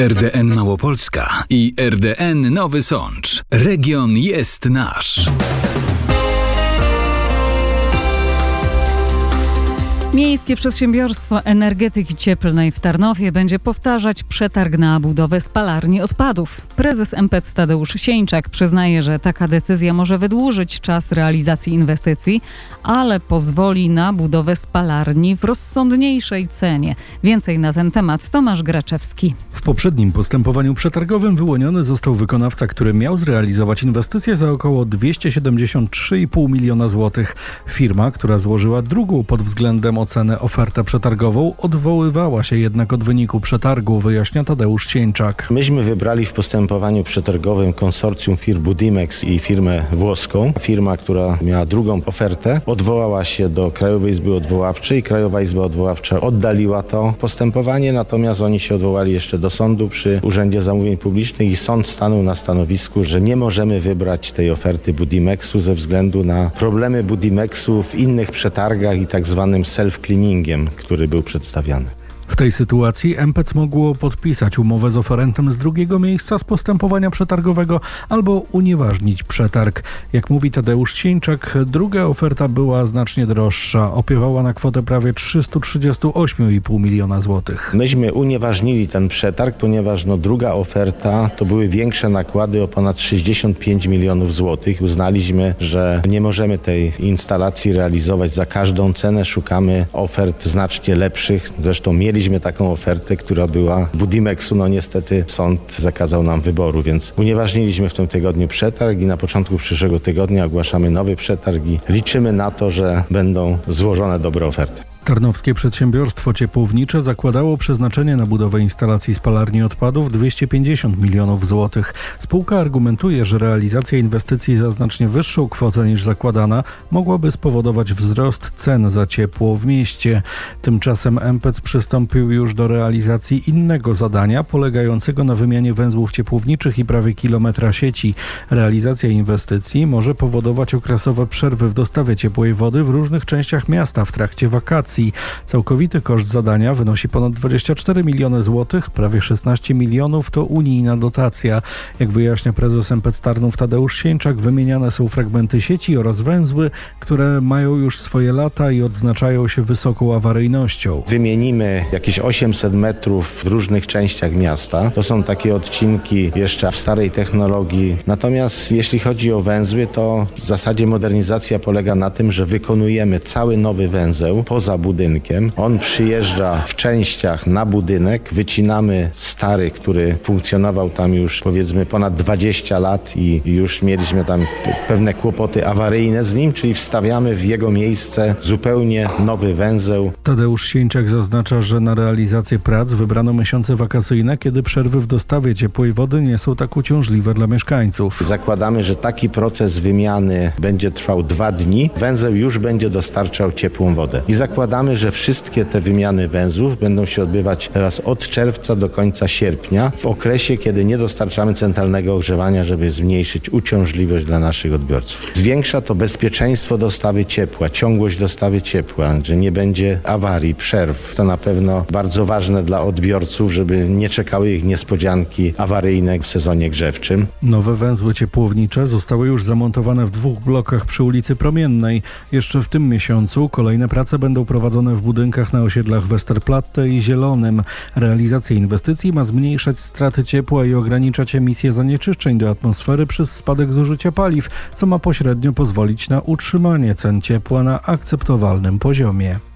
RDN Małopolska i RDN Nowy Sącz. Region jest nasz. Miejskie Przedsiębiorstwo Energetyki Cieplnej w Tarnowie będzie powtarzać przetarg na budowę spalarni odpadów. Prezes MPC Tadeusz Sieńczak przyznaje, że taka decyzja może wydłużyć czas realizacji inwestycji, ale pozwoli na budowę spalarni w rozsądniejszej cenie. Więcej na ten temat Tomasz Graczewski. W poprzednim postępowaniu przetargowym wyłoniony został wykonawca, który miał zrealizować inwestycje za około 273,5 miliona złotych. Firma, która złożyła drugą pod względem oceny ofertę przetargową, odwoływała się jednak od wyniku przetargu, wyjaśnia Tadeusz Sieńczak. Myśmy wybrali w postępowaniu przetargowym konsorcjum firm Budimex i firmę włoską. Firma, która miała drugą ofertę, odwołała się do Krajowej Izby Odwoławczej. Krajowa Izba Odwoławcza oddaliła to postępowanie, natomiast oni się odwołali jeszcze do sądu przy Urzędzie Zamówień Publicznych i sąd stanął na stanowisku, że nie możemy wybrać tej oferty Budimexu ze względu na problemy Budimexu w innych przetargach i tak zwanym self-cleaningiem, który był przedstawiany. W tej sytuacji MPC mogło podpisać umowę z oferentem z drugiego miejsca z postępowania przetargowego albo unieważnić przetarg. Jak mówi Tadeusz Sieńczak, druga oferta była znacznie droższa. Opiewała na kwotę prawie 338,5 miliona złotych. Myśmy unieważnili ten przetarg, ponieważ druga oferta to były większe nakłady o ponad 65 milionów złotych. Uznaliśmy, że nie możemy tej instalacji realizować za każdą cenę. Szukamy ofert znacznie lepszych. Zresztą mieliśmy taką ofertę, która była Budimexu. Niestety sąd zakazał nam wyboru, więc unieważniliśmy w tym tygodniu przetarg i na początku przyszłego tygodnia ogłaszamy nowy przetarg i liczymy na to, że będą złożone dobre oferty. Tarnowskie Przedsiębiorstwo Ciepłownicze zakładało przeznaczenie na budowę instalacji spalarni odpadów 250 milionów złotych. Spółka argumentuje, że realizacja inwestycji za znacznie wyższą kwotę niż zakładana mogłaby spowodować wzrost cen za ciepło w mieście. Tymczasem MPC przystąpił już do realizacji innego zadania polegającego na wymianie węzłów ciepłowniczych i prawie kilometra sieci. Realizacja inwestycji może powodować okresowe przerwy w dostawie ciepłej wody w różnych częściach miasta w trakcie wakacji. Całkowity koszt zadania wynosi ponad 24 miliony złotych, prawie 16 milionów to unijna dotacja. Jak wyjaśnia prezes MPC Tarnów Tadeusz Sieńczak, wymieniane są fragmenty sieci oraz węzły, które mają już swoje lata i odznaczają się wysoką awaryjnością. Wymienimy jakieś 800 metrów w różnych częściach miasta. To są takie odcinki jeszcze w starej technologii. Natomiast jeśli chodzi o węzły, to w zasadzie modernizacja polega na tym, że wykonujemy cały nowy węzeł poza budynkiem. On przyjeżdża w częściach na budynek, wycinamy stary, który funkcjonował tam już powiedzmy ponad 20 lat i już mieliśmy tam pewne kłopoty awaryjne z nim, czyli wstawiamy w jego miejsce zupełnie nowy węzeł. Tadeusz Sieńczak zaznacza, że na realizację prac wybrano miesiące wakacyjne, kiedy przerwy w dostawie ciepłej wody nie są tak uciążliwe dla mieszkańców. Zakładamy, że taki proces wymiany będzie trwał 2 dni. Węzeł już będzie dostarczał ciepłą wodę. I zakładamy, że wszystkie te wymiany węzłów będą się odbywać teraz od czerwca do końca sierpnia, w okresie, kiedy nie dostarczamy centralnego ogrzewania, żeby zmniejszyć uciążliwość dla naszych odbiorców. Zwiększa to bezpieczeństwo dostawy ciepła, ciągłość dostawy ciepła, że nie będzie awarii, przerw. To na pewno bardzo ważne dla odbiorców, żeby nie czekały ich niespodzianki awaryjne w sezonie grzewczym. Nowe węzły ciepłownicze zostały już zamontowane w 2 blokach przy ulicy Promiennej. Jeszcze w tym miesiącu kolejne prace będą prowadzone w budynkach na osiedlach Westerplatte i Zielonym. Realizacja inwestycji ma zmniejszać straty ciepła i ograniczać emisję zanieczyszczeń do atmosfery przez spadek zużycia paliw, co ma pośrednio pozwolić na utrzymanie cen ciepła na akceptowalnym poziomie.